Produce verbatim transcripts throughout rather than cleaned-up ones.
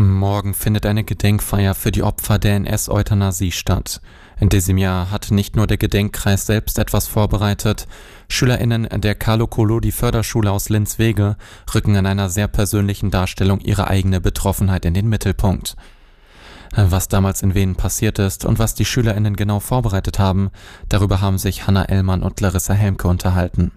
Morgen findet eine Gedenkfeier für die Opfer der N S-Euthanasie statt. In diesem Jahr hat nicht nur der Gedenkkreis selbst etwas vorbereitet. SchülerInnen der Carlo-Collodi-Förderschule aus Linz-Wege rücken in einer sehr persönlichen Darstellung ihre eigene Betroffenheit in den Mittelpunkt. Was damals in Venen passiert ist und was die SchülerInnen genau vorbereitet haben, darüber haben sich Hanna Ellmann und Larissa Helmke unterhalten.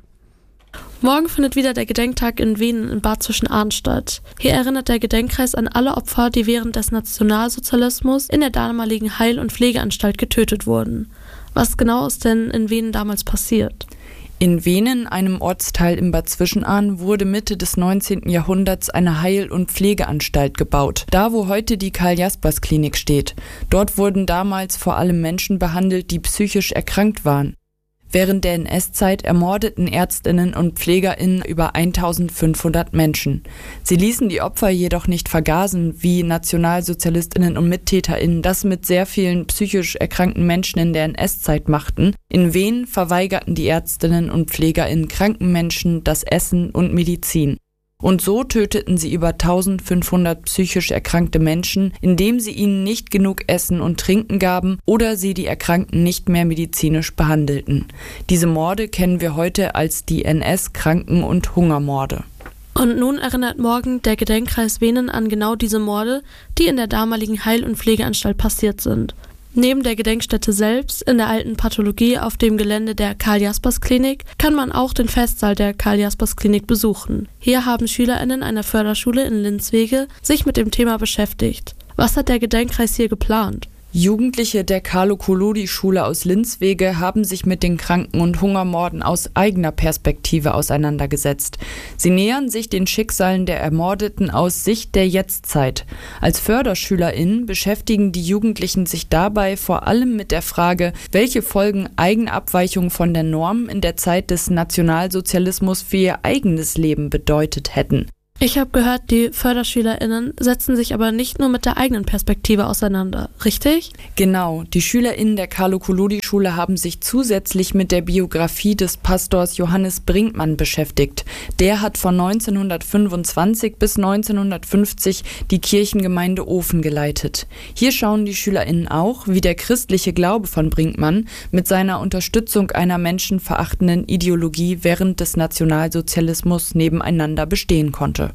Morgen findet wieder der Gedenktag in Venen in Bad Zwischenahn statt. Hier erinnert der Gedenkkreis an alle Opfer, die während des Nationalsozialismus in der damaligen Heil- und Pflegeanstalt getötet wurden. Was genau ist denn in Venen damals passiert? In Venen, einem Ortsteil in Bad Zwischenahn, wurde Mitte des neunzehnten Jahrhunderts eine Heil- und Pflegeanstalt gebaut. Da, wo heute die Karl-Jaspers-Klinik steht. Dort wurden damals vor allem Menschen behandelt, die psychisch erkrankt waren. Während der N S-Zeit ermordeten Ärztinnen und PflegerInnen über eintausendfünfhundert Menschen. Sie ließen die Opfer jedoch nicht vergasen, wie NationalsozialistInnen und MittäterInnen das mit sehr vielen psychisch erkrankten Menschen in der N S-Zeit machten. In Venen verweigerten die Ärztinnen und PflegerInnen kranken Menschen das Essen und Medizin. Und so töteten sie über eintausendfünfhundert psychisch erkrankte Menschen, indem sie ihnen nicht genug Essen und Trinken gaben oder sie die Erkrankten nicht mehr medizinisch behandelten. Diese Morde kennen wir heute als die N S-Kranken- und Hungermorde. Und nun erinnert morgen der Gedenkkreis Venen an genau diese Morde, die in der damaligen Heil- und Pflegeanstalt passiert sind. Neben der Gedenkstätte selbst, in der alten Pathologie auf dem Gelände der Karl-Jaspers-Klinik, kann man auch den Festsaal der Karl-Jaspers-Klinik besuchen. Hier haben SchülerInnen einer Förderschule in Linz-Wege sich mit dem Thema beschäftigt. Was hat der Gedenkkreis hier geplant? Jugendliche der Carlo-Collodi-Schule aus Linz-Wege haben sich mit den Kranken- und Hungermorden aus eigener Perspektive auseinandergesetzt. Sie nähern sich den Schicksalen der Ermordeten aus Sicht der Jetztzeit. Als FörderschülerInnen beschäftigen die Jugendlichen sich dabei vor allem mit der Frage, welche Folgen Eigenabweichungen von der Norm in der Zeit des Nationalsozialismus für ihr eigenes Leben bedeutet hätten. Ich habe gehört, die FörderschülerInnen setzen sich aber nicht nur mit der eigenen Perspektive auseinander, richtig? Genau, die SchülerInnen der Carlo-Collodi-Schule haben sich zusätzlich mit der Biografie des Pastors Johannes Brinkmann beschäftigt. Der hat von neunzehnhundertfünfundzwanzig bis neunzehnhundertfünfzig die Kirchengemeinde Ofen geleitet. Hier schauen die SchülerInnen auch, wie der christliche Glaube von Brinkmann mit seiner Unterstützung einer menschenverachtenden Ideologie während des Nationalsozialismus nebeneinander bestehen konnte.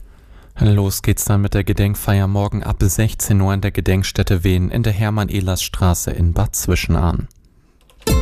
Los geht's dann mit der Gedenkfeier morgen ab sechzehn Uhr in der Gedenkstätte Venen in der Hermann-Ehlers-Straße in Bad Zwischenahn.